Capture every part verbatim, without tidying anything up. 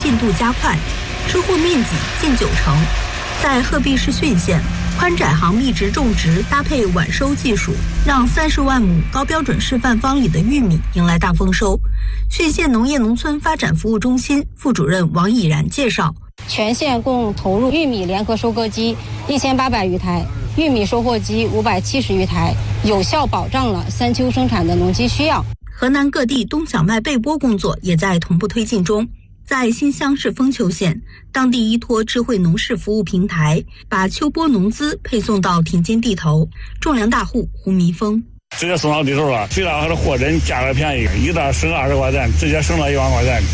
进度加快，收获面积近九成。在鹤壁市浚县，宽窄行密植种植搭配晚收技术，让三十万亩高标准示范方里的玉米迎来大丰收。浚县农业农村发展服务中心副主任王以然介绍， 全县共投入玉米联合收割机一千八百余台，玉米收获机五百七十余台，有效保障了三秋生产的农机需要。 河南各地冬小麦备播工作也在同步推进中。在新乡市丰丘县，当地依托智慧农事服务平台，把秋播农资配送到田间地头。种粮大户胡民峰， 直接送到地头了，虽然还是货真价格便宜，一袋省二十块钱，直接省了一万块钱。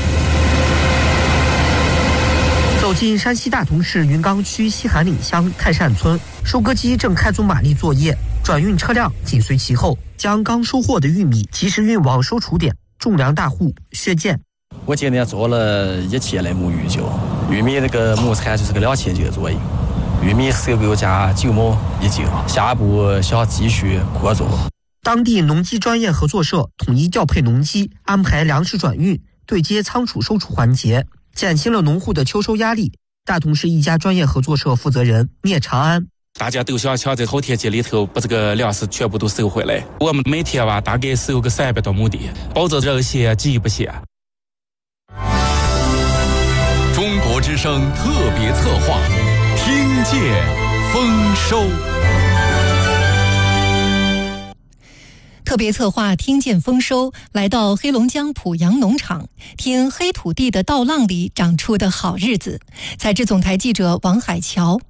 走进山西大同市云冈区西韩岭乡泰善村，收割机正开足马力作业，转运车辆紧随其后，将刚收获的玉米及时运往收储点。种粮大户薛建， 我今年做了一千来亩玉酒，玉米那个亩产就是个两千斤左右，玉米收购价九亩一斤，下一步想继续扩种。 当地农机专业合作社统一调配农机，安排粮食转运，对接仓储收储环节，减轻了农户的秋收压力。大同市一家专业合作社负责人聂长安， 大家都想抢在好天气里头把这个粮食全部都收回来。我们每天吧大概收个三百多亩地，保证人闲鸡不闲。 中国之声特别策划，听见丰收。 特别策划听见丰收，来到黑龙江濮阳农场，听黑土地的稻浪里长出的好日子。采制总台记者王海桥。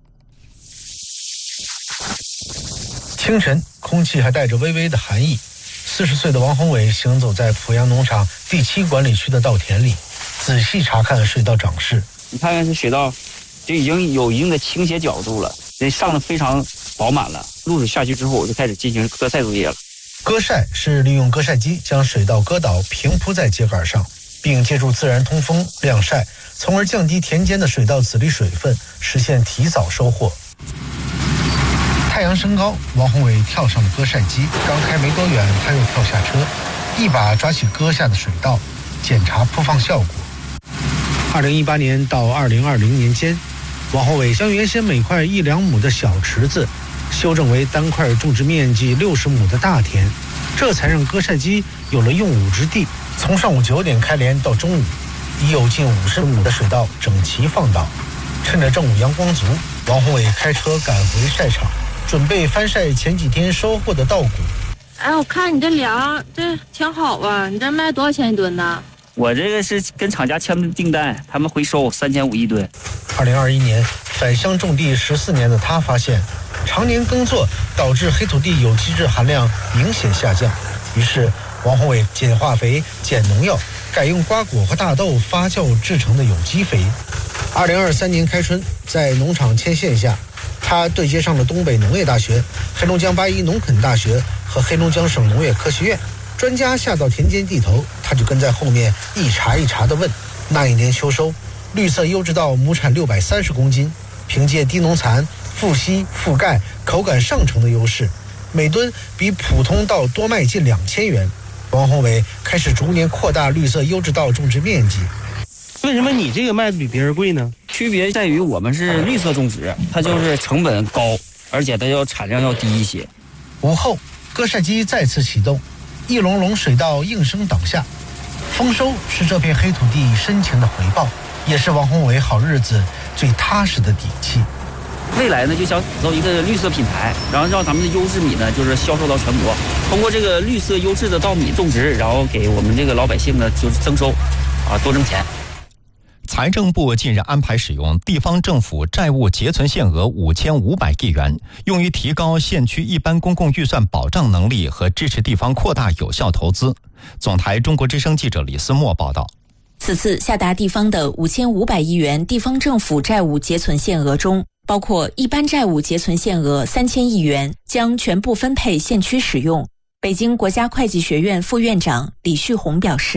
清晨，空气还带着微微的寒意。四十岁的王宏伟行走在濮阳农场第七管理区的稻田里，仔细查看水稻长势。 你看看这水稻，就已经有一定的倾斜角度了，人上的非常饱满了。露水下去之后，我就开始进行割晒作业了。 割晒是利用割晒机将水稻割倒，平铺在秸秆上，并借助自然通风晾晒，从而降低田间的水稻籽粒水分，实现提早收获。太阳升高，王宏伟跳上了割晒机，刚开没多远，他又跳下车，一把抓起割下的水稻，检查铺放效果。二零一八年到二零二零年间，王宏伟将原先每块一两亩的小池子修正为单块种植面积六十亩的大田，这才让割晒机有了用武之地。从上午九点开镰到中午，已有近五十亩的水稻整齐放倒。趁着正午阳光足，王宏伟开车赶回晒场，准备翻晒前几天收获的稻谷。 哎，我看你这粮这挺好啊，你这卖多少钱一吨呢？ 我这个是跟厂家签的订单，他们回收三千五一吨。 二零二一年返乡种地十四年的他发现，常年耕作导致黑土地有机质含量明显下降，于是王宏伟减化肥、减农药，改用瓜果和大豆发酵制成的有机肥。二零二三年开春，在农场牵线下，他对接上了东北农业大学、黑龙江八一农垦大学和黑龙江省农业科学院。专家下到田间地头，他就跟在后面一茬一茬地问。那一年秋收，绿色优质稻亩产六百三十公斤，凭借低农残、富硒、富钙、口感上乘的优势，每吨比普通稻多卖近两千元。王宏伟开始逐年扩大绿色优质稻种植面积。 为什么你这个卖的比别人贵呢？ 区别在于我们是绿色种植，它就是成本高，而且它要产量要低一些。 午后，割晒机再次启动，一笼笼水稻应声倒下。丰收是这片黑土地深情的回报，也是王宏伟好日子最踏实的底气。 未来呢，就想打造一个绿色品牌，然后让咱们的优质米呢，就是销售到全国。通过这个绿色优质的稻米种植，然后给我们这个老百姓呢，就是增收，啊，多挣钱。 财政部近日安排使用地方政府债务结存限额五千五百亿元，用于提高县区一般公共预算保障能力和支持地方扩大有效投资。总台中国之声记者李思墨报道。 此次下达地方的五千五百亿元地方政府债务结存限额中，包括一般债务结存限额三千亿元，将全部分配县区使用。北京国家会计学院副院长李旭红表示，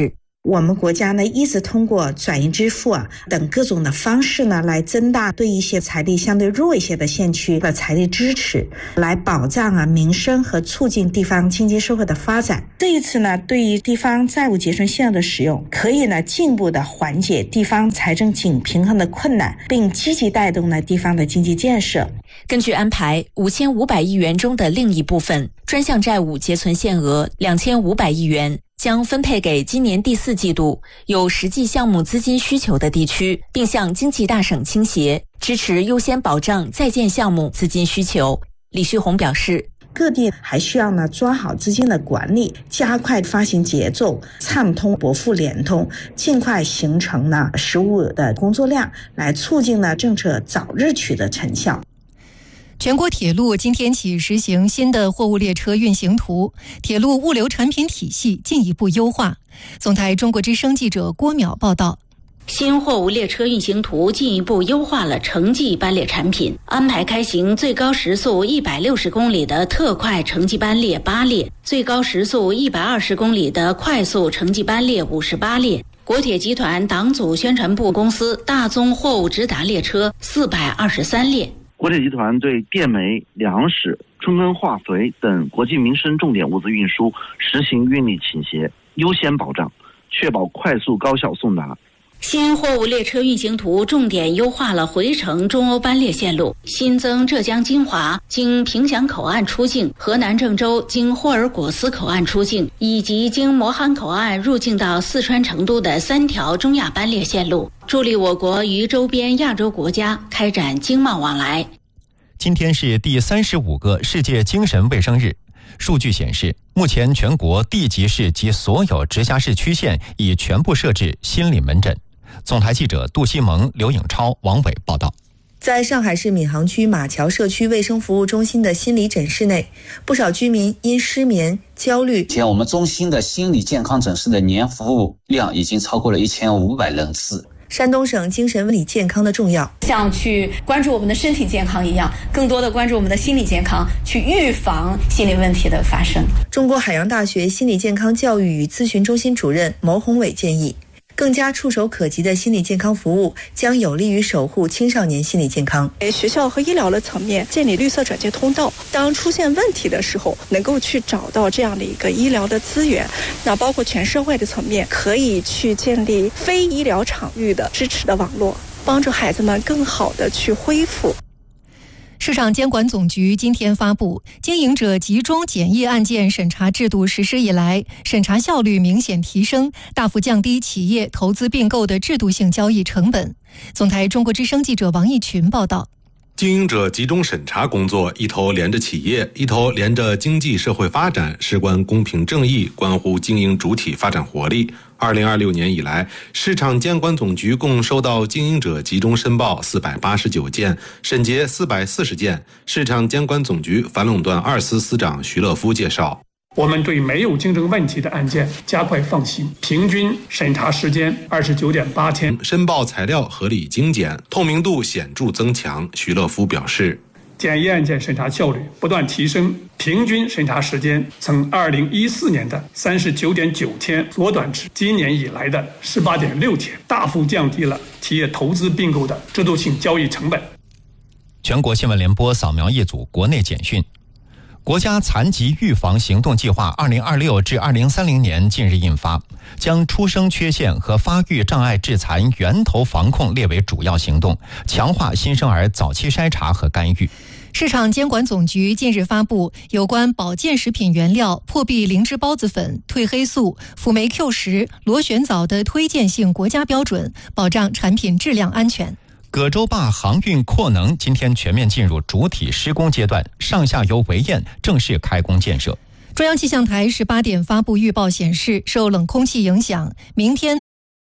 我们国家呢一直通过转移支付啊等各种的方式呢，来增大对一些财力相对弱一些的县区的财力支持，来保障啊民生和促进地方经济社会的发展。这一次呢，对于地方债务结存限额的使用，可以呢进一步的缓解地方财政紧平衡的困难，并积极带动呢地方的经济建设。 根据安排，五千五百亿元中的另一部分专项债务结存限额两千五百亿元。将分配给今年第四季度有实际项目资金需求的地区，并向经济大省倾斜，支持优先保障在建项目资金需求。李旭红表示， 各地还需要呢抓好资金的管理，加快发行节奏，畅通拨付联通，尽快形成呢实务的工作量，来促进呢政策早日取得成效。 全国铁路今天起实行新的货物列车运行图，铁路物流产品体系进一步优化。总台中国之声记者郭淼报道。 新货物列车运行图进一步优化了城际班列产品，安排开行最高时速一百六十公里的特快城际班列八列，最高时速一百二十公里的快速城际班列五十八列。国铁集团党组宣传部公司大宗货物直达列车四百二十三列。 国铁集团对电煤、粮食、春耕化肥等国计民生重点物资运输实行运力倾斜，优先保障，确保快速高效送达。 新货物列车运行图重点优化了回程中欧班列线路，新增浙江金华经凭祥口岸出境、河南郑州经霍尔果斯口岸出境，以及经磨憨口岸入境到四川成都的三条中亚班列线路，助力我国与周边亚洲国家开展经贸往来。 今天是第三十五个世界精神卫生日。数据显示，目前全国地级市及所有直辖市区县已全部设置心理门诊。总台记者杜西蒙、刘颖超、王伟报道。 在上海市闵行区马桥社区卫生服务中心的心理诊室内，不少居民因失眠、焦虑。 前我们中心的心理健康诊室的年服务量已经超过了一千五百人次。 山东省精神心理健康的重要， 像去关注我们的身体健康一样，更多的关注我们的心理健康，去预防心理问题的发生。 中国海洋大学心理健康教育与咨询中心主任牟宏伟建议，更加触手可及的心理健康服务将有利于守护青少年心理健康。 学校和医疗的层面建立绿色转介通道，当出现问题的时候能够去找到这样的一个医疗的资源。那包括全社会的层面，可以去建立非医疗场域的支持的网络，帮助孩子们更好的去恢复。 市场监管总局今天发布，经营者集中检疫案件审查制度实施以来，审查效率明显提升，大幅降低企业投资并购的制度性交易成本。总台中国之声记者王义群报道。 经营者集中审查工作一头连着企业，一头连着经济社会发展，事关公平正义，关乎经营主体发展活力。二零二六年以来，市场监管总局共收到经营者集中申报四百八十九件，审结四百四十件。市场监管总局反垄断二司司长徐乐夫介绍， 我们对没有竞争问题的案件加快放行，平均审查时间二十九点八天， 申报材料合理精简，透明度显著增强。徐乐夫表示， 检疫案件审查效率不断提升，平均审查时间从二零一四年的三十九点九天缩短至今年以来的十八点六天，大幅降低了企业投资并购的制度性交易成本。 全国新闻联播扫描一组国内简讯。国家残疾预防行动计划二零二六至二零三零年近日印发，将出生缺陷和发育障碍致残源头防控列为主要行动，强化新生儿早期筛查和干预。 市场监管总局近日发布有关保健食品原料破壁灵芝孢子粉、褪黑素、辅酶 Q 十、螺旋藻的推荐性国家标准，保障产品质量安全。 葛洲坝航运扩能今天全面进入主体施工阶段，上下游围堰正式开工建设。 中央气象台十八点发布预报显示，受冷空气影响，明天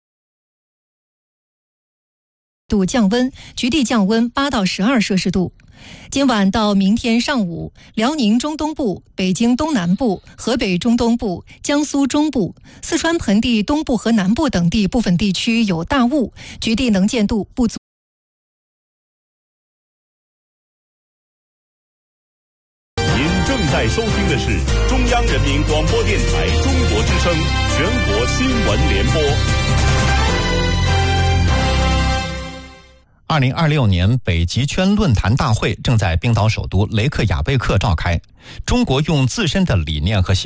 度降温，局地降温八到十二摄氏度。今晚到明天上午，辽宁中东部、北京东南部、河北中东部、江苏中部、四川盆地东部和南部等地部分地区有大雾，局地能见度不足。 您正在收听的是中央人民广播电台中国之声声全国新闻联播。 二零二六年北极圈论坛大会正在冰岛首都雷克雅未克召开。中国用自身的理念和习